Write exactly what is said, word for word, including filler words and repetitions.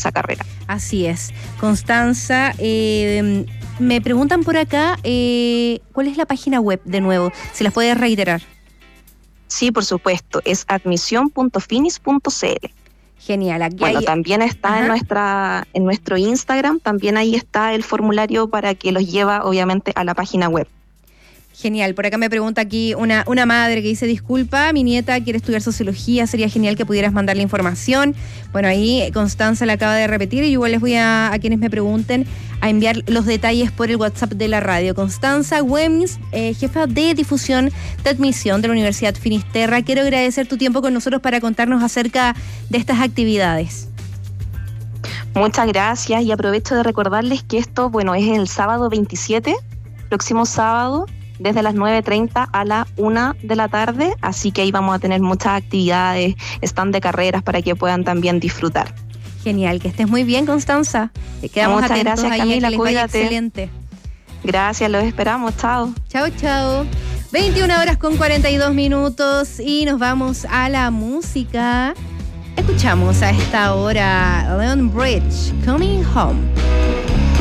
esa carrera. Así es. Constanza, eh, me preguntan por acá, eh, ¿cuál es la página web de nuevo? Si las puedes reiterar. Sí, por supuesto, es admisión punto finis punto c l. Genial. Aquí bueno, hay... también está en nuestra en nuestro Instagram, también ahí está el formulario para que los lleva obviamente a la página web. Genial, por acá me pregunta aquí una, una madre que dice, disculpa, mi nieta quiere estudiar sociología, sería genial que pudieras mandarle información. Bueno, ahí Constanza la acaba de repetir y igual les voy a, a quienes me pregunten a enviar los detalles por el WhatsApp de la radio. Constanza Güemes, eh, jefa de difusión de admisión de la Universidad Finisterra, quiero agradecer tu tiempo con nosotros para contarnos acerca de estas actividades. Muchas gracias y aprovecho de recordarles que esto, bueno, es el sábado veintisiete, próximo sábado, desde las nueve treinta a la una de la tarde, así que ahí vamos a tener muchas actividades, stand de carreras para que puedan también disfrutar. Genial, que estés muy bien, Constanza. Te quedamos Muchas atentos gracias, ahí Camila, a que les vaya cuídate. excelente. Gracias, los esperamos, chao. Chao, chao. veintiuna horas con cuarenta y dos minutos y nos vamos a la música. Escuchamos a esta hora Leon Bridge, Coming Home.